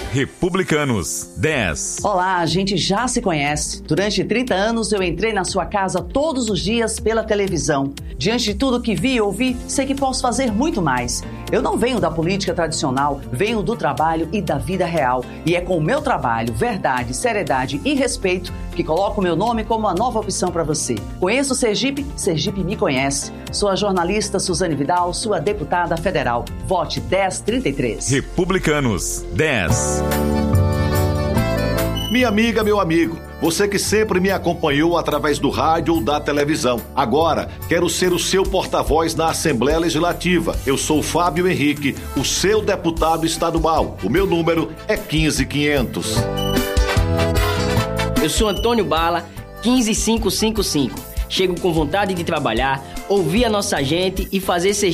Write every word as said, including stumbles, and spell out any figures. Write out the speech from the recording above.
Republicanos, dez. Olá, a gente já se conhece. Durante trinta anos eu entrei na sua casa todos os dias pela televisão. Diante de tudo que vi e ouvi, sei que posso fazer muito mais. Eu não venho da política tradicional, venho do trabalho e da vida real. E é com o meu trabalho, verdade, seriedade e respeito que coloco o meu nome como uma nova opção para você. Conheço o Sergipe, Sergipe me conhece. Sou a jornalista Suzane Vidal, sua deputada federal. Vote dez trinta e três. Republicanos, dez. Minha amiga, meu amigo, você que sempre me acompanhou através do rádio ou da televisão. Agora, quero ser o seu porta-voz na Assembleia Legislativa. Eu sou Fábio Henrique, o seu deputado estadual. O meu número é quinze quinhentos. Eu sou Antônio Bala, quinze mil quinhentos e cinquenta e cinco. Chego com vontade de trabalhar, ouvir a nossa gente e fazer ser